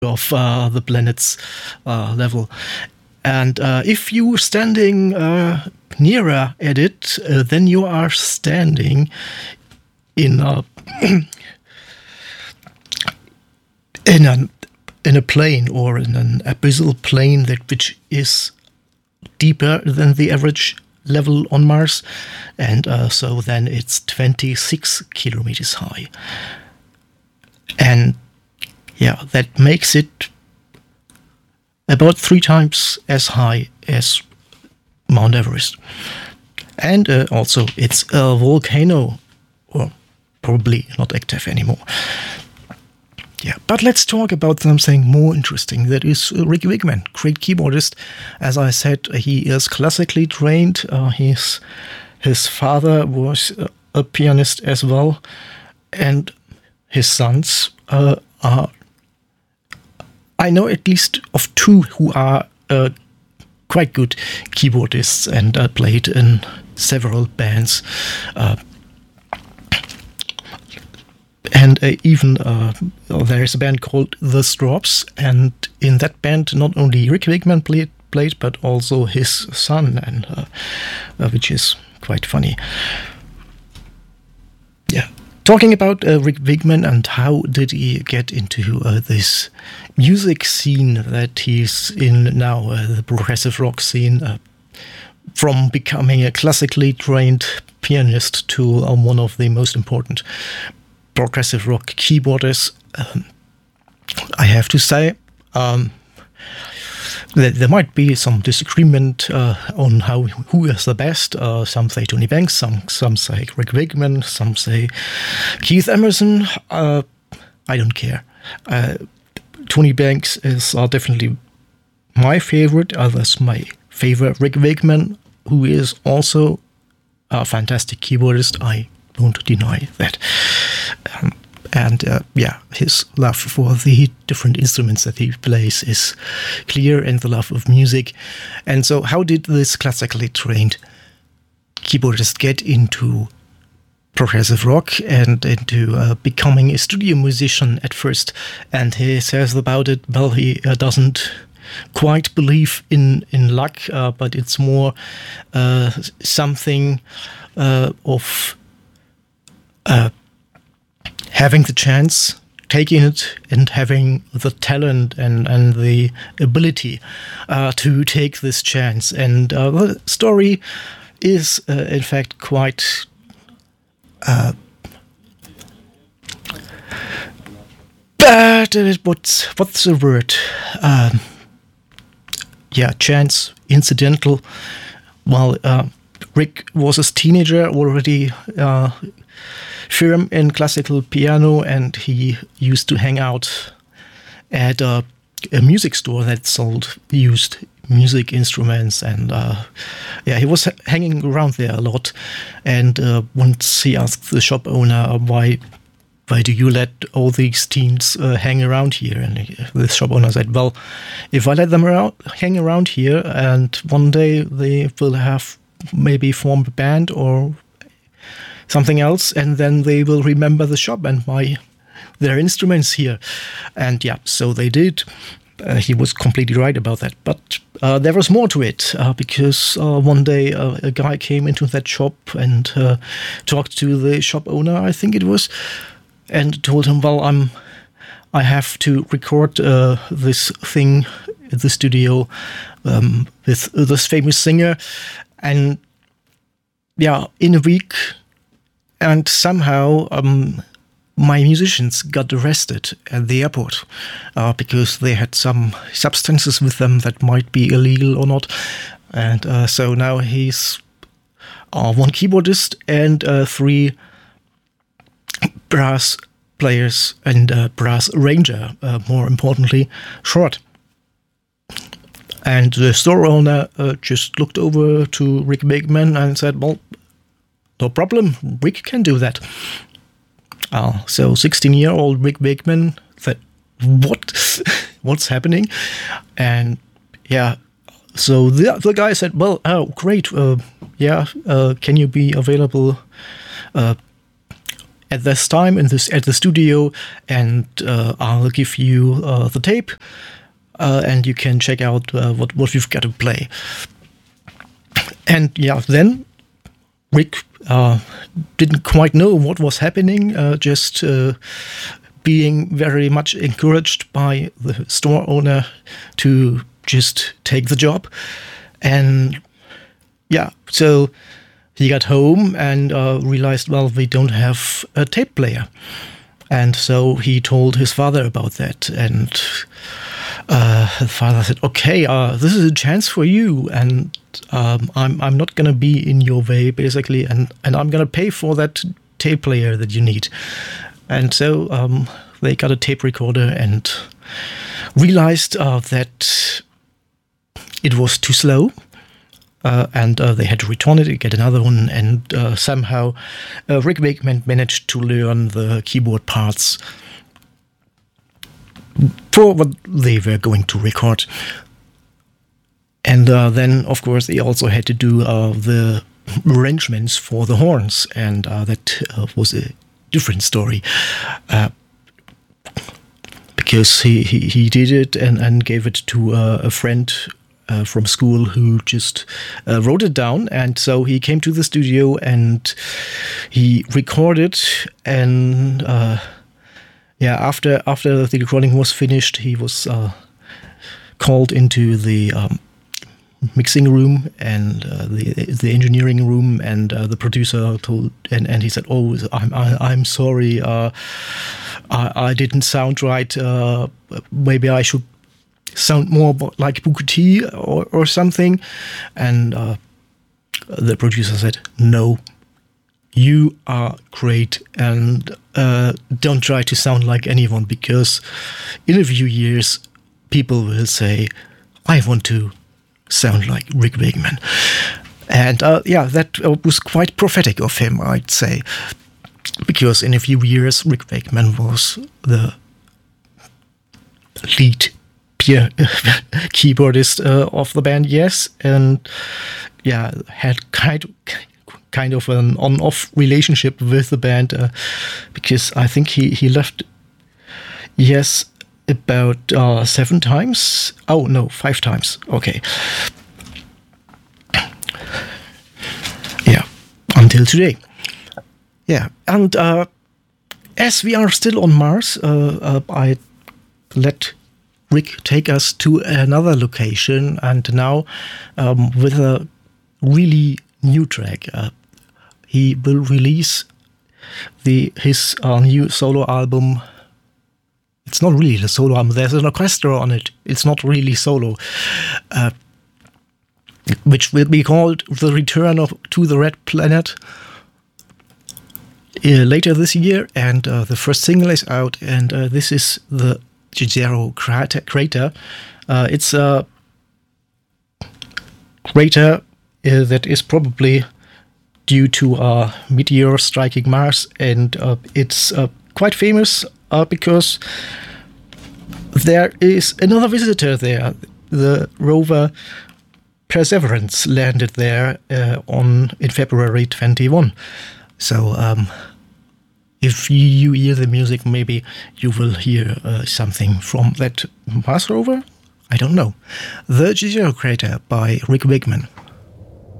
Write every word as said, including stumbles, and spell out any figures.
of uh, the planet's uh, level. And uh, if you're standing uh, nearer at it, uh, then you are standing in a in a in a plane or in an abyssal plane that which is deeper than the average level on Mars, and uh, so then it's twenty-six kilometers high. And yeah, that makes it about three times as high as Mount Everest. And uh, also it's a volcano, or probably not active anymore. Yeah, but let's talk about something more interesting. That is uh, Rick Wigman, great keyboardist. As I said, he is classically trained. Uh, his his father was uh, a pianist as well, and his sons uh, are. I know at least of two who are uh, quite good keyboardists and uh, played in several bands. Uh, And uh, even uh, there is a band called The Strawbs, and in that band not only Rick Wigman played, played but also his son, and uh, uh, which is quite funny. Yeah, talking about uh, Rick Wigman and how did he get into uh, this music scene that he's in now, uh, the progressive rock scene, uh, from becoming a classically trained pianist to um, one of the most important progressive rock keyboardist. Um, I have to say um, that there might be some disagreement uh, on how who is the best. Uh, some say Tony Banks, some some say Rick Wigman, some say Keith Emerson. Uh, I don't care. Uh, Tony Banks is uh, definitely my favorite. Others my favorite. Rick Wigman, who is also a fantastic keyboardist. I don't deny that. Um, and uh, yeah, his love for the different instruments that he plays is clear, and the love of music. And so how did this classically trained keyboardist get into progressive rock and into uh, becoming a studio musician at first? And he says about it, well, he uh, doesn't quite believe in, in luck, uh, but it's more uh, something uh, of Uh, having the chance, taking it, and having the talent and, and the ability uh, to take this chance. And uh, the story is, uh, in fact, quite uh, bad. What's, what's the word? Um, yeah, chance, incidental. Well, uh, Rick was a teenager already. Uh, firm in classical piano, and he used to hang out at a, a music store that sold used music instruments, and uh, yeah, he was ha- hanging around there a lot. And uh, once he asked the shop owner, why why do you let all these teens uh, hang around here? And he, the shop owner said, well, if I let them around, hang around here, and one day they will have maybe formed a band or something else, and then they will remember the shop and buy their instruments here. And yeah, so they did. Uh, he was completely right about that. But uh, there was more to it, uh, because uh, one day uh, a guy came into that shop and uh, talked to the shop owner, I think it was, and told him, well, I'm, I have to record uh, this thing in the studio um, with this famous singer. And yeah, in a week, and somehow um, my musicians got arrested at the airport uh, because they had some substances with them that might be illegal or not. And uh, so now he's uh, one keyboardist and uh, three brass players and uh, brass ranger, uh, more importantly, short. And the store owner uh, just looked over to Rick Wigman and said, well, no problem, Rick can do that. Uh, so sixteen-year-old Rick Wigman said, what? What's happening? And yeah, so the, the guy said, well, oh, great, uh, yeah, uh, can you be available uh, at this time in this at the studio, and uh, I'll give you uh, the tape, uh, and you can check out uh, what what we've got to play. And yeah, then Rick uh, didn't quite know what was happening, uh, just uh, being very much encouraged by the store owner to just take the job. And yeah, so he got home and uh, realized, well, we don't have a tape player. And so he told his father about that. And uh, the father said, okay, uh, this is a chance for you. And um, I'm I'm not going to be in your way, basically. And, and I'm going to pay for that tape player that you need. And so um, they got a tape recorder and realized uh, that it was too slow. Uh, and uh, they had to return it, get another one, and uh, somehow uh, Rick Wakeman managed to learn the keyboard parts for what they were going to record. And uh, then, of course, they also had to do uh, the arrangements for the horns, and uh, that uh, was a different story. Uh, because he, he, he did it and, and gave it to uh, a friend Uh, from school who just uh, wrote it down. And so he came to the studio and he recorded, and uh, yeah, after after the recording was finished, he was uh, called into the um, mixing room and uh, the the engineering room, and uh, the producer told and, and he said, oh, I'm I, I'm sorry, uh, I, I didn't sound right, uh, maybe I should sound more like Booker T or, or something. And uh, the producer said, no, you are great, and uh, don't try to sound like anyone, because in a few years people will say, I want to sound like Rick Wakeman. And uh, yeah, that was quite prophetic of him, I'd say, because in a few years Rick Wakeman was the lead Yeah, keyboardist uh, of the band, yes, and yeah, had kind of, kind of an on-off relationship with the band, uh, because I think he, he left, yes, about uh, seven times. Oh no, five times. Okay, yeah, until today. Yeah, and uh, as we are still on Mars, uh, uh, I let Rick take us to another location, and now um, with a really new track. Uh, he will release the his uh, new solo album. It's not really the solo album. There's an orchestra on it. It's not really solo, uh, which will be called The Return of to the Red Planet uh, later this year. And uh, the first single is out, and uh, this is the Jezero crater. Uh, it's a crater uh, that is probably due to a meteor striking Mars, and uh, it's uh, quite famous uh, because there is another visitor there. The rover Perseverance landed there uh, on in February twenty-first. So um, if you hear the music, maybe you will hear uh, something from that Mars rover. I don't know. The Jezero Crater by Rick Wakeman.